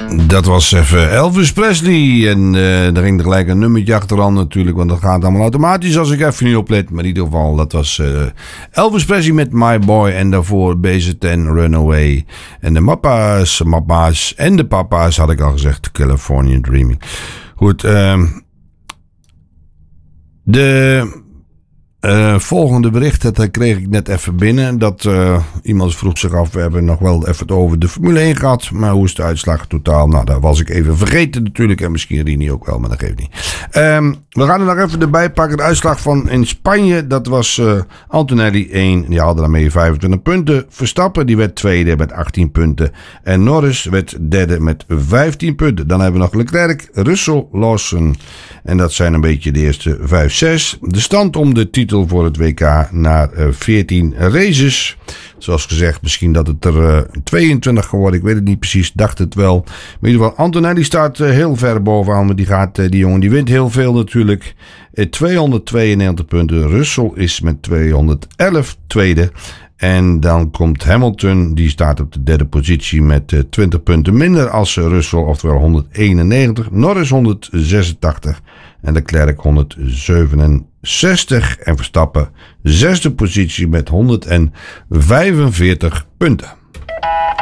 Dat was even Elvis Presley. En er ging er gelijk een nummertje achteraan natuurlijk. Want dat gaat allemaal automatisch als ik even niet oplet. Maar in ieder geval, dat was Elvis Presley met My Boy. En daarvoor BZ10 Runaway. En de mappa's en de papa's had ik al gezegd. California Dreaming. Goed, de volgende bericht, dat kreeg ik net even binnen. Dat iemand vroeg zich af, we hebben nog wel even het over de Formule 1 gehad. Maar hoe is de uitslag totaal? Nou, dat was ik even vergeten natuurlijk. En misschien Rini ook wel, maar dat geeft niet. We gaan er nog even erbij pakken. De uitslag van in Spanje, dat was Antonelli 1. Die haalde daarmee 25 punten. Verstappen, die werd tweede met 18 punten. En Norris werd derde met 15 punten. Dan hebben we nog Leclerc, Russell, Lawson. En dat zijn een beetje de eerste 5-6. De stand om de titel voor het WK naar 14 races. Zoals gezegd, misschien dat het er 22 geworden. Ik weet het niet precies, dacht het wel. Maar in ieder geval, Antonelli staat heel ver bovenaan. Maar die jongen die wint heel veel natuurlijk. 292 punten. Russell is met 211 tweede. En dan komt Hamilton, die staat op de derde positie met 20 punten minder als Russell, oftewel 191. Norris 186 en Leclerc 167. En Verstappen zesde positie met 145 punten.